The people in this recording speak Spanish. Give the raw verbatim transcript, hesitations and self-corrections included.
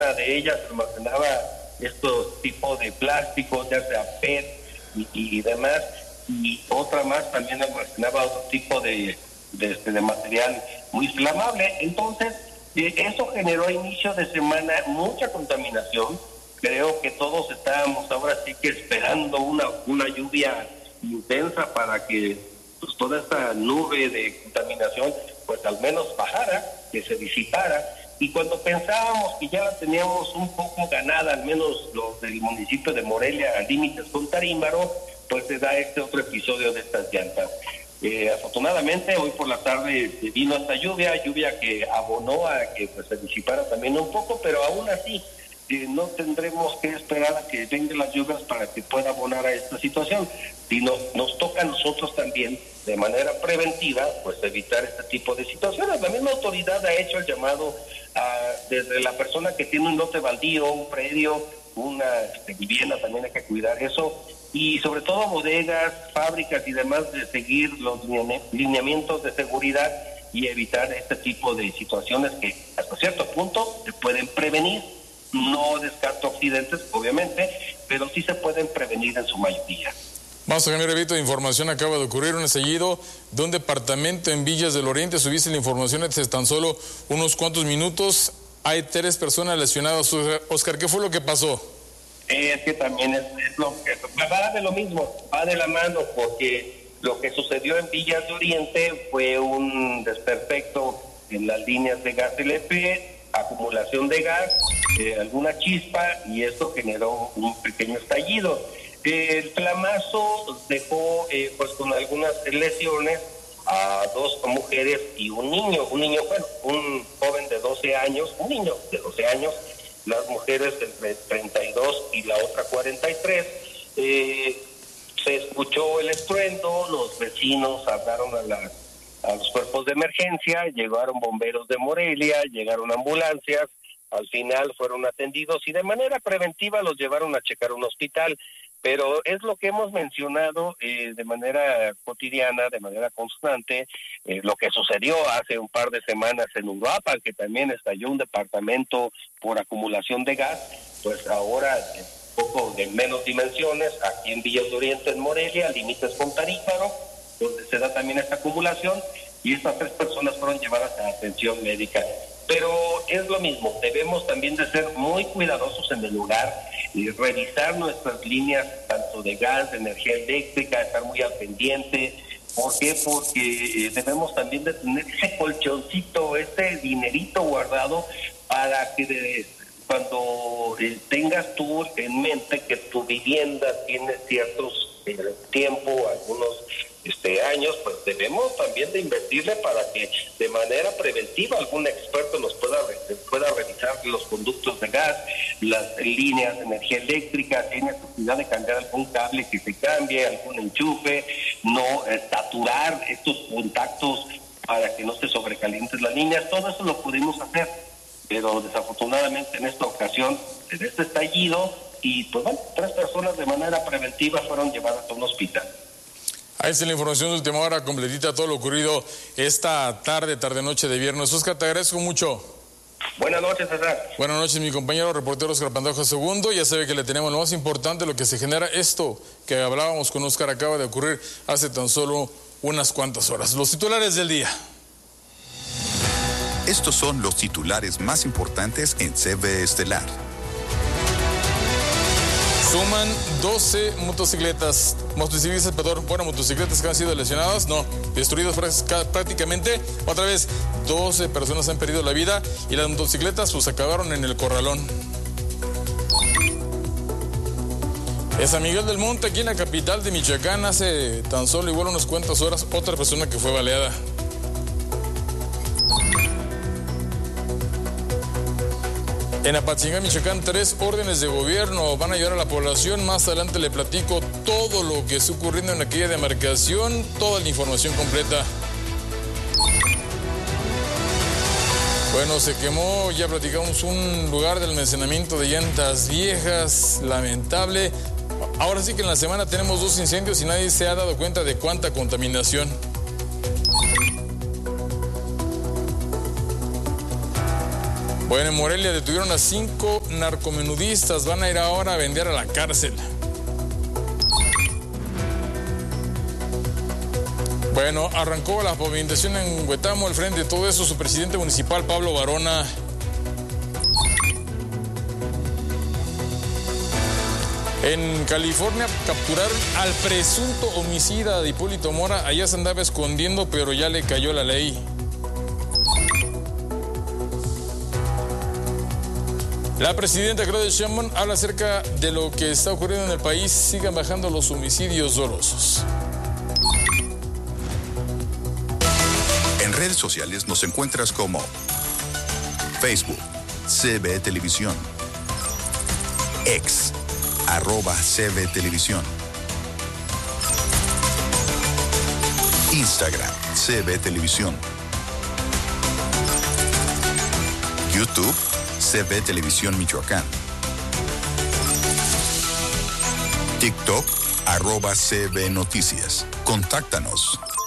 de ellas almacenaba estos tipos de plásticos, ya sea P E T y, y demás, y otra más también almacenaba otro tipo de, de, de material muy inflamable. Entonces, eh, eso generó a inicio de semana mucha contaminación. Creo que todos estábamos ahora sí que esperando una, una lluvia intensa para que pues, toda esta nube de contaminación pues al menos bajara, que se disipara. Y cuando pensábamos que ya la teníamos un poco ganada, al menos los del municipio de Morelia, a límites con Tarímbaro, pues se da este otro episodio de estas llantas. Eh, afortunadamente, hoy por la tarde vino esta lluvia, lluvia que abonó a que pues, se disipara también un poco, pero aún así eh, no tendremos que esperar a que vengan las lluvias para que pueda abonar a esta situación. Si nos, nos toca a nosotros también, de manera preventiva, pues evitar este tipo de situaciones. La misma autoridad ha hecho el llamado a, desde la persona que tiene un lote baldío, un predio, una este, vivienda, también hay que cuidar eso, y sobre todo bodegas, fábricas y demás, de seguir los lineamientos de seguridad y evitar este tipo de situaciones que hasta cierto punto se pueden prevenir. No descarto accidentes, obviamente, pero sí se pueden prevenir en su mayoría. Vamos a cambiar, Evito, de información. Acaba de ocurrir un estallido de un departamento en Villas del Oriente. Subiste la información hace tan solo unos cuantos minutos. Hay tres personas lesionadas. Oscar, ¿qué fue lo que pasó? Eh, es que también es, es lo que va de lo mismo, va de la mano, porque lo que sucedió en Villas del Oriente fue un desperfecto en las líneas de gas L P, acumulación de gas, eh, alguna chispa, y esto generó un pequeño estallido. El flamazo dejó eh, pues con algunas lesiones a dos mujeres y un niño, un niño, bueno, un joven de doce años, un niño de doce años, las mujeres entre treinta y dos y la otra cuarenta y tres. Eh, se escuchó el estruendo, los vecinos hablaron a, la, a los cuerpos de emergencia, llegaron bomberos de Morelia, llegaron ambulancias, al final fueron atendidos y de manera preventiva los llevaron a checar un hospital. Pero es lo que hemos mencionado eh, de manera cotidiana, de manera constante, eh, lo que sucedió hace un par de semanas en Uruapan, que también estalló un departamento por acumulación de gas, pues ahora un poco de menos dimensiones, aquí en Villas del Oriente, en Morelia, límites con Tarímbaro, donde se da también esta acumulación, y estas tres personas fueron llevadas a atención médica. Pero es lo mismo, debemos también de ser muy cuidadosos en el lugar y revisar nuestras líneas, tanto de gas, de energía eléctrica, estar muy al pendiente. ¿Por qué? Porque eh, debemos también de tener ese colchoncito, ese dinerito guardado para que de, cuando eh, tengas tú en mente que tu vivienda tiene ciertos eh, tiempo, algunos este años, pues debemos también de invertirle para que de manera preventiva algún experto nos pueda pueda revisar los conductos de gas, las líneas de energía eléctrica, si hay necesidad de cambiar algún cable que se cambie, algún enchufe, no eh, saturar estos contactos para que no se sobrecalienten las líneas. Todo eso lo pudimos hacer, pero desafortunadamente en esta ocasión, en este estallido, y pues bueno, tres personas de manera preventiva fueron llevadas a un hospital. Ahí está la información de última hora, completita todo lo ocurrido esta tarde, tarde-noche de viernes. Oscar, te agradezco mucho. Buenas noches, César. Buenas noches, mi compañero reportero Oscar Pantoja segundo. Ya sabe que le tenemos lo más importante, lo que se genera. Esto que hablábamos con Oscar acaba de ocurrir hace tan solo unas cuantas horas. Los titulares del día. Estos son los titulares más importantes en C V Estelar. Suman doce motocicletas, motocicletas, perdón, bueno, motocicletas que han sido lesionadas, no, destruidas prácticamente. Otra vez, doce personas han perdido la vida y las motocicletas pues acabaron en el corralón. En San Miguel del Monte, aquí en la capital de Michoacán, hace tan solo igual unas cuantas horas, otra persona que fue baleada. En Apatzingán, Michoacán, tres órdenes de gobierno van a ayudar a la población. Más adelante le platico todo lo que está ocurriendo en aquella demarcación, toda la información completa. Bueno, se quemó, ya platicamos, un lugar de almacenamiento de llantas viejas, lamentable. Ahora sí que en la semana tenemos dos incendios y nadie se ha dado cuenta de cuánta contaminación. Bueno, en Morelia detuvieron a cinco narcomenudistas. Van a ir ahora a vender a la cárcel. Bueno, arrancó la pavimentación en Huetamo. Al frente de todo eso, su presidente municipal, Pablo Varona. En California capturaron al presunto homicida de Hipólito Mora. Allá se andaba escondiendo, pero ya le cayó la ley. La presidenta Claudia Sheinbaum habla acerca de lo que está ocurriendo en el país. Sigan bajando los homicidios dolosos. En redes sociales nos encuentras como Facebook, C B Televisión, X, arroba C B Televisión, Instagram, C B Televisión, YouTube, C B Televisión Michoacán, TikTok, arroba C B Noticias. Contáctanos